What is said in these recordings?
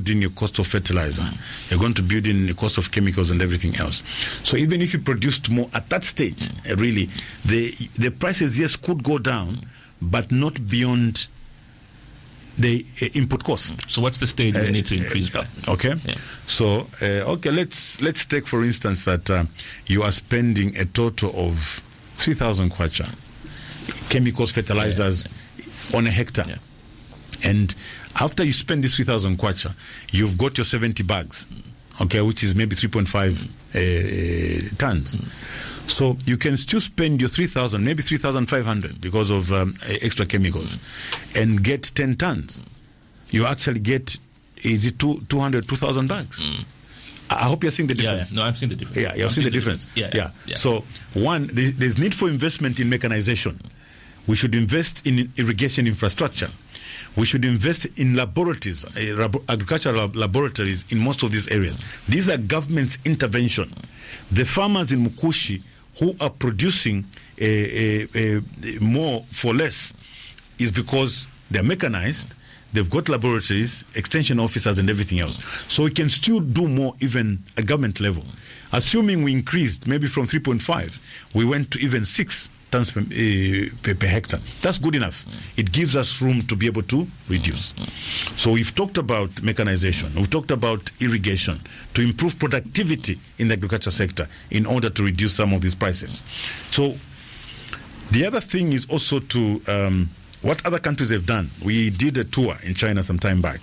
build in your cost of fertilizer. You're going to build in the cost of chemicals and everything else. So even if you produced more at that stage, really, the prices, yes, could go down, but not beyond the input cost. So what's the stage we need to increase by? Okay. Yeah. So, let's take, for instance, that you are spending a total of 3,000 kwacha, chemicals, fertilizers, on a hectare. Yeah. And after you spend this 3,000 kwacha, you've got your 70 bags, okay, which is maybe 3.5 tons. So you can still spend your 3,000, maybe 3,500 because of extra chemicals, and get 10 tons. You actually get, is it 2,000 bags? I hope you're seeing the difference. Yeah. No, I'm seeing the difference. Yeah, you're seeing the difference. Yeah. So, one, there's need for investment in mechanization. We should invest in irrigation infrastructure. We should invest in laboratories, agricultural laboratories in most of these areas. These are government's intervention. The farmers in Mukushi who are producing more for less is because they're mechanized, they've got laboratories, extension officers, and everything else. So we can still do more even at government level. Assuming we increased maybe from 3.5, we went to even 6 tons per hectare. That's good enough. It gives us room to be able to reduce. So we've talked about mechanization. We've talked about irrigation to improve productivity in the agriculture sector in order to reduce some of these prices. So the other thing is also to what other countries have done. We did a tour in China some time back.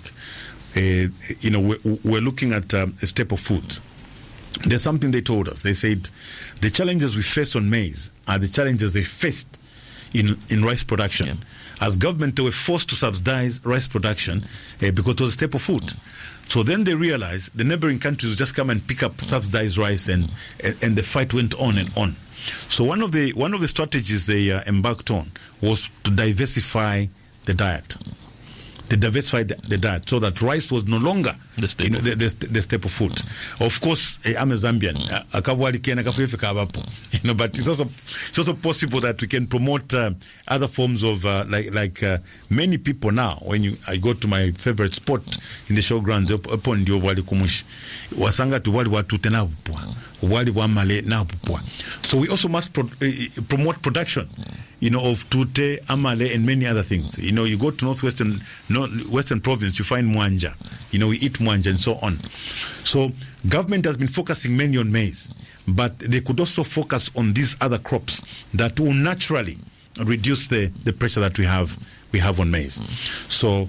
We're looking at a staple food. There's something they told us. They said the challenges we face on maize are the challenges they faced in rice production. Yeah. As government, they were forced to subsidize rice production because it was a staple food. So then they realized the neighboring countries would just come and pick up subsidized rice, and the fight went on and on. So one of the strategies they embarked on was to diversify the diet. They diversified the diet so that rice was no longer the staple food. Of course, I'm a Zambian. But it's also possible that we can promote other forms of like many people now. When I go to my favorite spot in the showgrounds upon the wali kumushi, wasanga tu wali watu tena wali wamale na pupwa. So we also must promote production, of tute, amale, and many other things. You go to Western province, you find mwanja. We eat mwanja and so on. So government has been focusing mainly on maize, but they could also focus on these other crops that will naturally reduce the pressure that we have on maize. So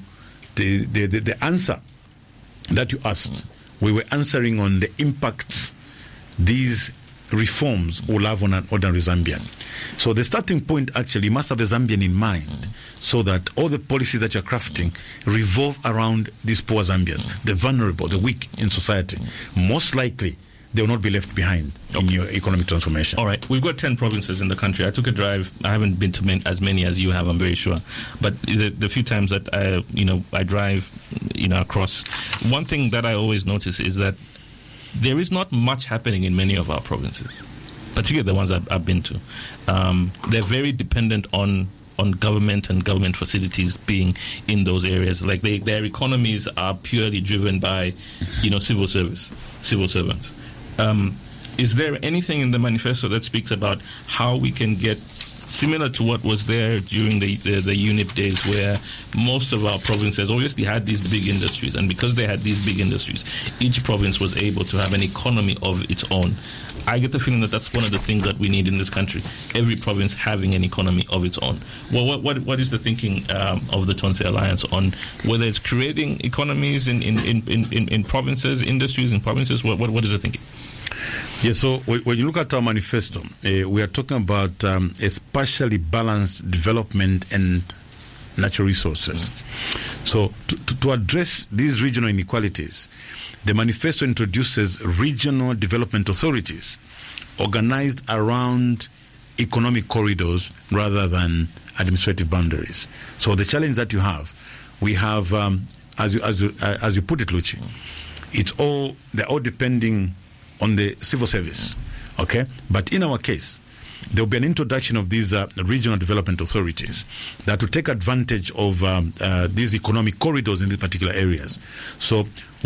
the answer that you asked, we were answering on the impact these reforms will have on an ordinary Zambian. So the starting point actually must have a Zambian in mind, so that all the policies that you're crafting revolve around these poor Zambians, the vulnerable, the weak in society. Most likely, they will not be left behind in your economic transformation. All right. We've got 10 provinces in the country. I took a drive. I haven't been to as many as you have, I'm very sure. But the few times that I drive, across, one thing that I always notice is that there is not much happening in many of our provinces, particularly the ones I've been to. They're very dependent on government and government facilities being in those areas. Like their economies are purely driven by, civil servants. Is there anything in the manifesto that speaks about how we can get similar to what was there during the UNIP days, where most of our provinces obviously had these big industries, and because they had these big industries, each province was able to have an economy of its own? I get the feeling that that's one of the things that we need in this country, every province having an economy of its own. Well, what is the thinking of the Tonse Alliance on whether it's creating economies in provinces, industries in provinces? What is the thinking? Yeah, so when you look at our manifesto, we are talking about a spatially balanced development and natural resources. So to address these regional inequalities, the manifesto introduces regional development authorities organized around economic corridors rather than administrative boundaries. So the challenge that you have, we have, as you put it, Luchi, they're all depending on the civil service, okay? But in our case, there will be an introduction of these regional development authorities that will take advantage of these economic corridors in these particular areas. So